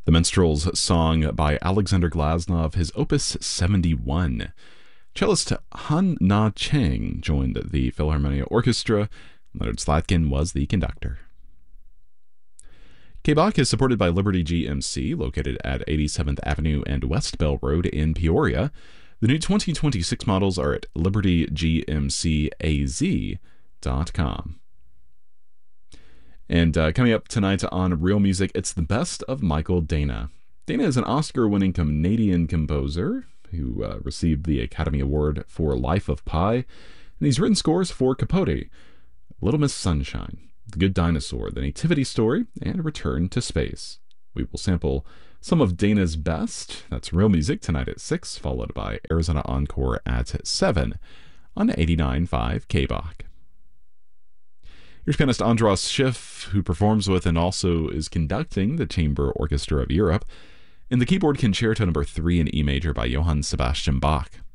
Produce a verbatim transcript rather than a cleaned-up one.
The Minstrels song by Alexander Glasnov, his Opus seventy-one. Cellist Han Na Cheng joined the Philharmonia Orchestra. Leonard Slatkin was the conductor. K-Bach is supported by Liberty G M C, located at eighty-seventh Avenue and West Bell Road in Peoria. The new twenty twenty-six models are at liberty g m c a z dot com. And uh, coming up tonight on Real Music, it's the best of Michael Dana. Dana is an Oscar-winning Canadian composer who uh, received the Academy Award for Life of Pi, and he's written scores for Capote, Little Miss Sunshine, The Good Dinosaur, The Nativity Story, and Return to Space. We will sample some of Dana's best. That's Real Music tonight at six, followed by Arizona Encore at seven on eighty-nine point five K-Bach. Here's pianist Andras Schiff, who performs with and also is conducting the Chamber Orchestra of Europe, in the keyboard concerto number three in E major by Johann Sebastian Bach.